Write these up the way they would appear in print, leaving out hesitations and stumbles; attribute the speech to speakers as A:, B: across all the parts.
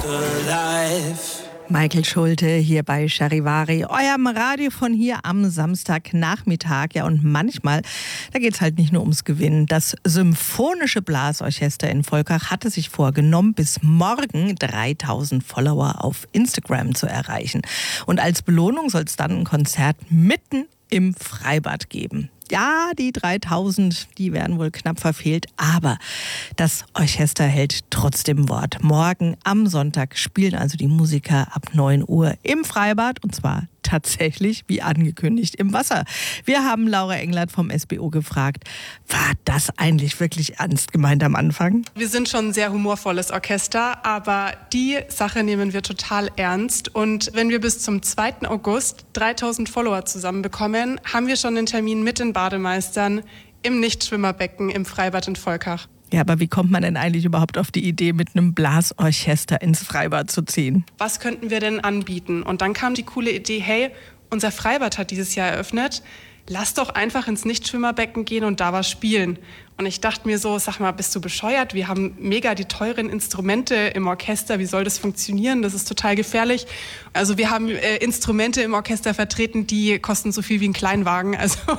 A: Michael Schulte hier bei Charivari, eurem Radio von hier am Samstagnachmittag. Ja, und manchmal, da geht es halt nicht nur ums Gewinnen. Das Symphonische Blasorchester in Volkach hatte sich vorgenommen, bis morgen 3000 Follower auf Instagram zu erreichen. Und als Belohnung soll es dann ein Konzert mitten im Freibad geben. Ja, die 3000, die werden wohl knapp verfehlt, aber das Orchester hält trotzdem Wort. Morgen am Sonntag spielen also die Musiker ab 9 Uhr im Freibad und zwar tatsächlich, wie angekündigt, im Wasser. Wir haben Laura Englert vom SBO gefragt, war das eigentlich wirklich ernst gemeint am Anfang?
B: Wir sind schon ein sehr humorvolles Orchester, aber die Sache nehmen wir total ernst. Und wenn wir bis zum 2. August 3000 Follower zusammenbekommen, haben wir schon einen Termin mit den Bademeistern im Nichtschwimmerbecken im Freibad in Volkach.
A: Ja, aber wie kommt man denn eigentlich überhaupt auf die Idee, mit einem Blasorchester ins Freibad zu ziehen?
B: Was könnten wir denn anbieten? Und dann kam die coole Idee, hey, unser Freibad hat dieses Jahr eröffnet, lass doch einfach ins Nichtschwimmerbecken gehen und da was spielen. Und ich dachte mir so, sag mal, bist du bescheuert? Wir haben mega die teuren Instrumente im Orchester, wie soll das funktionieren? Das ist total gefährlich. Also wir haben Instrumente im Orchester vertreten, die kosten so viel wie ein Kleinwagen.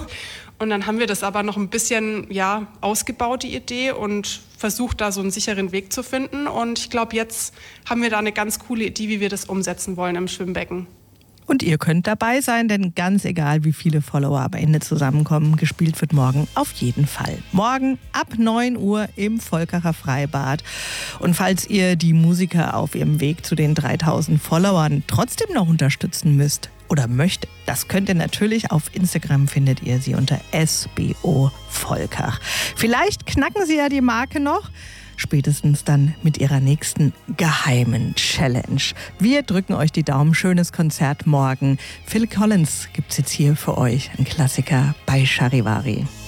B: Und dann haben wir das aber noch ein bisschen ausgebaut, die Idee, und versucht, da so einen sicheren Weg zu finden. Und ich glaube, jetzt haben wir da eine ganz coole Idee, wie wir das umsetzen wollen im Schwimmbecken.
A: Und ihr könnt dabei sein, denn ganz egal, wie viele Follower am Ende zusammenkommen, gespielt wird morgen auf jeden Fall. Morgen ab 9 Uhr im Volkacher Freibad. Und falls ihr die Musiker auf ihrem Weg zu den 3000 Followern trotzdem noch unterstützen müsst oder möchtet, das könnt ihr natürlich auf Instagram, findet ihr sie unter SBO Volkach. Vielleicht knacken sie ja die Marke noch. Spätestens dann mit ihrer nächsten geheimen Challenge. Wir drücken euch die Daumen. Schönes Konzert morgen. Phil Collins gibt's jetzt hier für euch. Ein Klassiker bei Charivari.